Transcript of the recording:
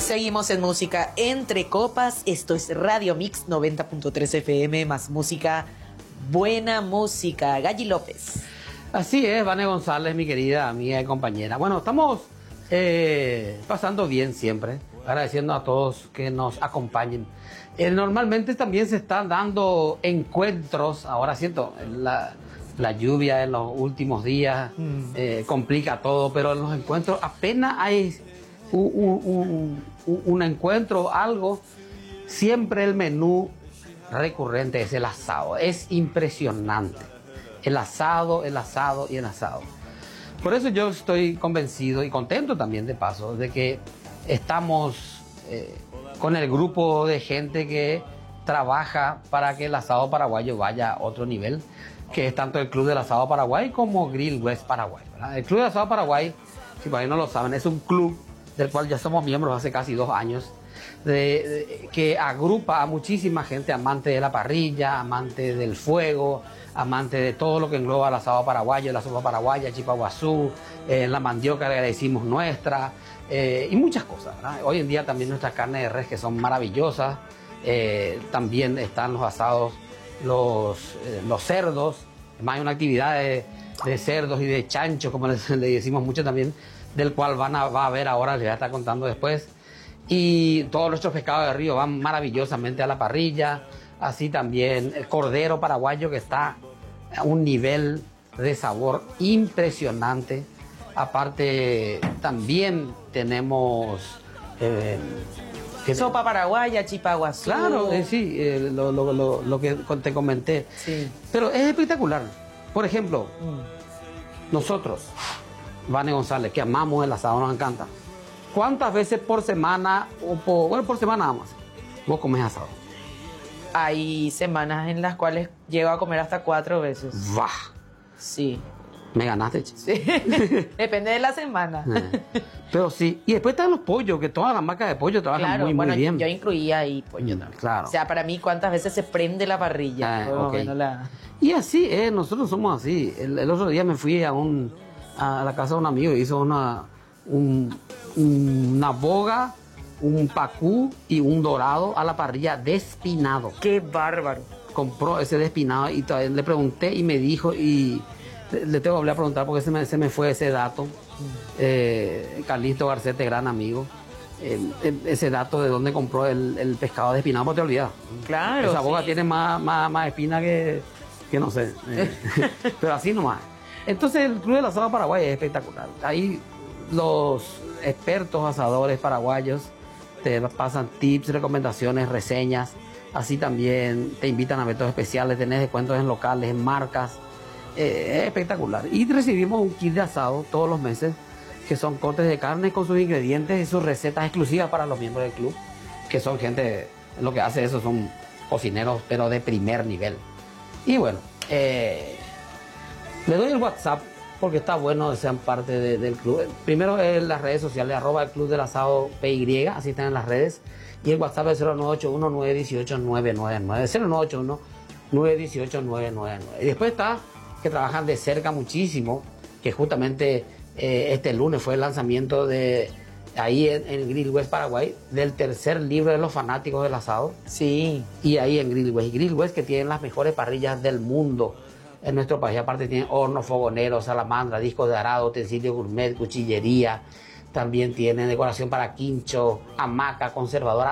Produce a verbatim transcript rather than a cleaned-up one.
Seguimos en Música Entre Copas. Esto es Radio Mix noventa punto tres F M, más música, buena música. Galli López. Así es, Vane González, mi querida amiga y compañera. Bueno, estamos eh, pasando bien siempre, agradeciendo a todos que nos acompañen. Eh, normalmente también se están dando encuentros, ahora siento, la, la lluvia en los últimos días mm. eh, complica todo, pero en los encuentros apenas hay un, un, un, un encuentro, algo, siempre el menú recurrente es el asado. Es impresionante. El asado, el asado y el asado. Por eso yo estoy convencido y contento también de paso de que estamos eh, con el grupo de gente que trabaja para que el asado paraguayo vaya a otro nivel, que es tanto el Club del Asado Paraguay como Grill West Paraguay, ¿verdad? El Club del Asado Paraguay, si por ahí no lo saben, es un club del cual ya somos miembros hace casi dos años, de, de, que agrupa a muchísima gente amante de la parrilla, amante del fuego, amante de todo lo que engloba el asado paraguayo, la sopa paraguaya, chipaguazú, eh, la mandioca que le decimos nuestra, eh, y muchas cosas, ¿verdad? Hoy en día también nuestras carnes de res que son maravillosas, eh, también están los asados, los, eh, los cerdos, además hay una actividad de, de cerdos y de chanchos, como les, le decimos mucho también, del cual van a, va a ver ahora, les voy a estar contando después, y todos nuestros pescados de río van maravillosamente a la parrilla. Así también el cordero paraguayo, que está a un nivel de sabor impresionante. Aparte también tenemos eh, que sopa paraguaya, chipaguazú. Claro, eh, sí, eh, lo, lo, lo, lo que te comenté. Sí. Pero es espectacular. Por ejemplo, mm. nosotros, Vane González, que amamos el asado, nos encanta. ¿Cuántas veces por semana, o por, bueno, por semana nada más, vos comés asado? Hay semanas en las cuales llego a comer hasta cuatro veces. ¡Bah! Sí. Me ganaste, chico. Sí. Depende de la semana. Eh. Pero sí. Y después están los pollos, que todas las marcas de pollo trabajan claro, muy, bueno, muy bien. Yo incluía ahí pollo también. Claro. O sea, para mí, ¿cuántas veces se prende la parrilla? Eh, okay. la... Y así, eh, nosotros somos así. El, el otro día me fui a un a la casa de un amigo y hizo una, un, una boga, un pacú y un dorado a la parrilla despinado. ¡Qué bárbaro! Compró ese despinado y todavía le pregunté y me dijo, y le tengo que volver a preguntar porque se me, se me fue ese dato. Eh, Carlito Garcete, gran amigo. El, el, ese dato de dónde compró el, el pescado despinado, no te olvidas. Claro. Esa boga sí. tiene más, más, más espina que, que no sé. Eh, pero así nomás. Entonces el Club del Asado Paraguay es espectacular. Ahí los expertos asadores paraguayos te pasan tips, recomendaciones, reseñas. Así también te invitan a eventos especiales, tenés descuentos en locales, en marcas. Eh, es espectacular. Y recibimos un kit de asado todos los meses, que son cortes de carne con sus ingredientes y sus recetas exclusivas para los miembros del club, que son gente, lo que hace eso son cocineros, pero de primer nivel. Y bueno, eh, le doy el WhatsApp porque está bueno que sean parte de, del club. Primero en las redes sociales, arroba el Club del Asado P Y, así están en las redes. Y el WhatsApp es cero nueve ocho uno, nueve uno ocho, nueve nueve nueve, cero nueve ocho uno, nueve uno ocho, nueve nueve nueve. Y después está que trabajan de cerca muchísimo, que justamente eh, este lunes fue el lanzamiento de ahí en, en Grill West Paraguay del tercer libro de los fanáticos del asado. Sí. Y ahí en Grill West. Grill West, que tienen las mejores parrillas del mundo en nuestro país. Aparte tienen hornos, fogoneros, salamandra, discos de arado, utensilios gourmet, cuchillería. También tienen decoración para quincho, hamaca, conservadora.